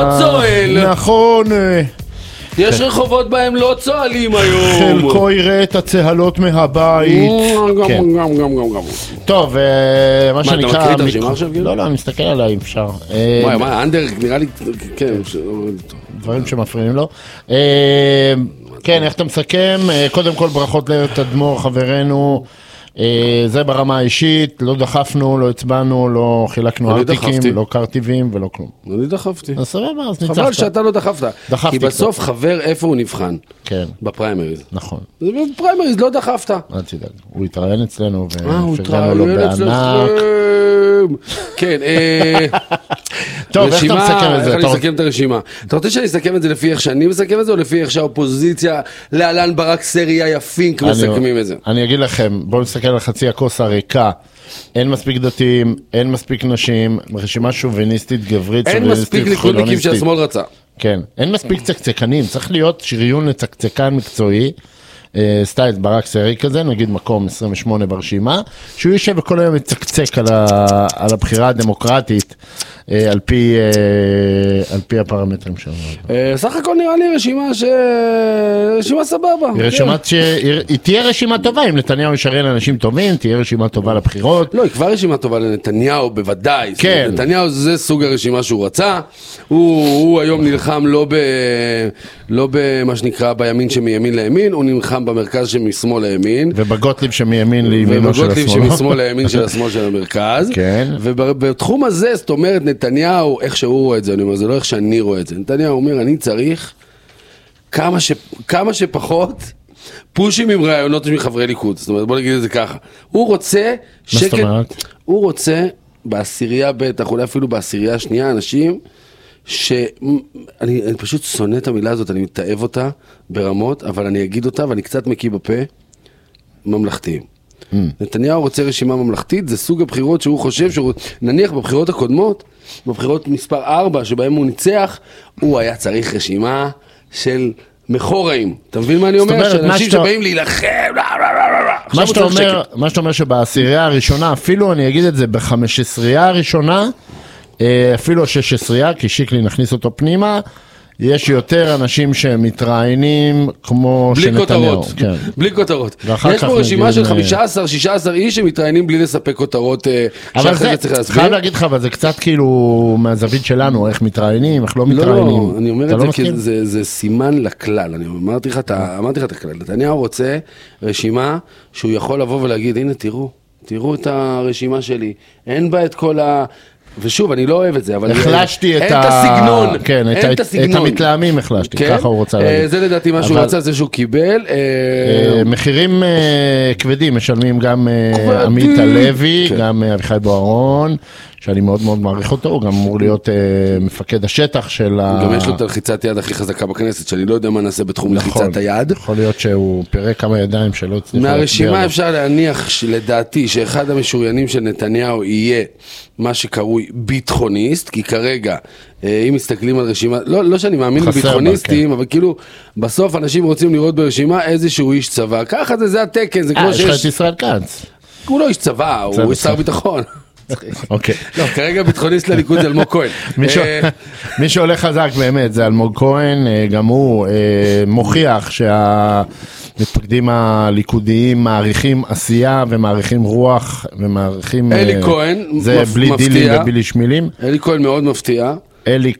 צועל. נכון. יש רחובות בהם לא צועלים היום. חלקו יראה את הצהלות מהבית. טוב, מה שנקרא... אתה מקריא את הרשימה עכשיו? לא, אני מסתכל עליי, אפשר. מה, אנדר נראה לי... כן. דברים שמפריעים לו. כן, איך אתה מסכם? קודם כל ברכות לתדמור חברנו. זה ברמה האישית, לא דחפנו, לא הצבענו, לא חילקנו ארטיקים, לא קרטיבים ולא כלום. אני דחפתי. אז סבבה, אז ניצחת. חבל שאתה לא דחפת. כי בסוף חבר איפה הוא נבחן? כן. בפריימריז. נכון. בפריימריז לא דחפת. אל תדאג, הוא התראיין אצלנו הוא ופרגנו לו בענק. כן, טוב, איך אתה מסכם את זה? איך אני מסכם את הרשימה? אתה רוצה שאני אסכם את זה לפי איך שאני מסכם את זה, או לפי איך שהאופוזיציה לאלן ברק סריה יפינק מסכמים את זה? אני אגיד לכם, בואו נסתכל על חצי הכוס הריקה. אין מספיק דתיים, אין מספיק נשים, רשימה שוביניסטית, גברית, אין מספיק ליכודניקים שהשמאל רצה. כן, אין מספיק צקצקנים, צריך להיות שריון לצקצקן מקצועי, סטייל ברק סרי כזה, נגיד מקום 28 ברשימה, שהוא יושב וכל היום מצקצק על הבחירה הדמוקרטית, על פי הפרמטרים שלנו. סך הכל נראה לי רשימה סבבה. היא תהיה רשימה טובה, אם נתניהו ישריין אנשים טובים, תהיה רשימה טובה לבחירות. לא, היא כבר רשימה טובה לנתניהו בוודאי. כן. נתניהו זה סוג הרשימה שהוא רצה, הוא היום נלחם לא במה שנקרא בימין שמימין לימין, הוא נלחם במרכז שמשמאל לימין. ובגוטליב שמימין לימינו של השמאל. ובגוטליב שמשמאל לימין של השמאל של המרכז. כן. ובתחום הזה, זאת אומרת, נתניהו, איך שהוא רואה את זה, אני אומר, זה לא איך שאני רואה את זה. נתניהו אומר, אני צריך כמה שפחות פושים עם רעיונות מחברי ליכוד. זאת אומרת, בוא נגיד את זה ככה. הוא רוצה שקט, הוא רוצה בעשירייה בטח, אולי אפילו בעשירייה השנייה, אנשים אני פשוט שונא את המילה הזאת, אני מתאהב אותה ברמות, אבל אני אגיד אותה ואני קצת מקיא בפה, ממלכתיים. נתניהו רוצה רשימה ממלכתית, זה סוג הבחירות שהוא חושב, נניח בבחירות הקודמות, בבחירות מספר 4 שבהם הוא ניצח, הוא היה צריך רשימה של מחוראים. אתה מבין מה אני אומר? שאנשים שבאים להילחם, מה שאתה אומר שבעשירייה הראשונה, אפילו אני אגיד את זה ב15 הראשונה, אפילו 16, כי שיקלי נכניס אותו פנימה, יש יותר אנשים שמתראיינים כמו שנתניהו. בלי כותרות. יש פה רשימה של 15-16 איש שמתראיינים בלי לספק כותרות. אבל זה, חייב להגיד לך, אבל זה קצת כאילו מהזווית שלנו, איך מתראיינים, איך לא מתראיינים. לא, אני אומר את זה כי זה סימן לכלל. אני אמרתי לך את הכלל. נתניהו רוצה רשימה שהוא יכול לבוא ולהגיד, הנה תראו את הרשימה שלי. אין בה את כל ושוב, אני לא אוהב את זה, אבל החלשתי את הסגנון. כן, את המתלהמים החלשתי, ככה הוא רוצה להגיד. זה לדעתי מה שהוא רצה, זה שהוא קיבל. מחירים כבדים משלמים גם עמית הלוי, גם אביחי בוארון, שאני מאוד מאוד מעריך אותו, הוא גם אמור להיות מפקד השטח של גם יש לו את הלחיצת יד הכי חזקה בכנסת, שאני לא יודע מה נעשה בתחום לחיצת היד. יכול להיות שהוא פירק כמה ידיים שלא הצליחו. מהרשימה אפשר להניח לדעתי שאחד המשוריינים של נתניהו יהיה מה שקרוי ביטחוניסט, כי כרגע, אם מסתכלים על רשימה, לא שאני מאמין בביטחוניסטים, אבל כאילו, בסוף אנשים רוצים לראות ברשימה איזשהו איש צבא, ככה זה התקן, זה כמו שיש... יש לך את ישראל כץ. הוא לא איש צבא, הוא שר ביטחון. אוקיי. לא, כרגע ביטחוניסט לליכוד זה אלמוג כהן. מי שהולך חזק באמת זה אלמוג כהן, גם הוא מוכיח שהמתפקדים הליכודיים מעריכים עשייה ומעריכים רוח ומעריכים... אלי כהן מפתיע. זה בלי דילים ובלי שמילים. אלי כהן מאוד מפתיע. אלי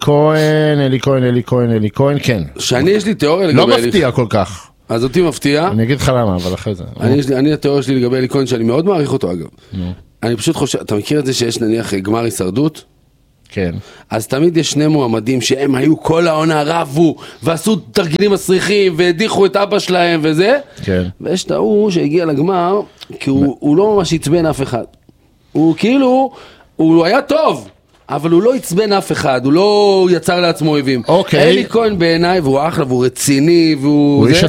כהן, כן. שאני יש לי תיאוריה לגבי... לא מפתיע כל כך. אז אותי מפתיע. אני אגיד לך למה, אבל אחרי זה. אני התיאוריה שלי לגבי אלי כהן שאני מאוד מעריך אותו אגב. אני פשוט חושב, אתה מכיר את זה שיש נניח גמר הישרדות? כן. אז תמיד יש שני מועמדים שהם היו כל העונה רבו, ועשו תרגילים מסריחים, והדיחו את אבא שלהם וזה. כן. ויש את ההוא שהגיע לגמר, כי הוא לא ממש יצבן אף אחד. הוא כאילו, הוא היה טוב, אבל הוא לא יצבן אף אחד, הוא לא יצר לעצמו אויבים. אוקיי. אלי כהן בעיניי, והוא אחלה, והוא רציני, והוא... הוא איש